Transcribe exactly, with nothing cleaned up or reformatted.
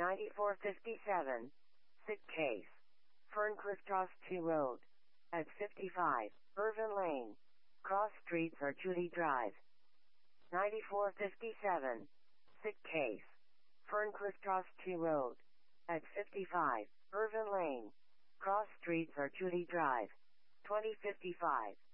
ninety-four fifty-seven. Sick case. Ferncliff Cross two Road. At fifty-five, Irvin Lane. Cross Streets or Judy Drive. ninety-four fifty-seven. Sick case. Ferncliff Cross two Road. At fifty-five, Irvin Lane. Cross Streets or Judy Drive. twenty fifty-five.